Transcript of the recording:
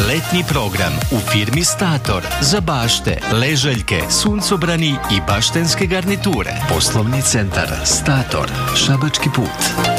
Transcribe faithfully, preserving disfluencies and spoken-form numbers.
Letnji program u firmi Stator za bašte, ležaljke, suncobrani i baštenske garniture. Poslovni centar Stator, Šabački put.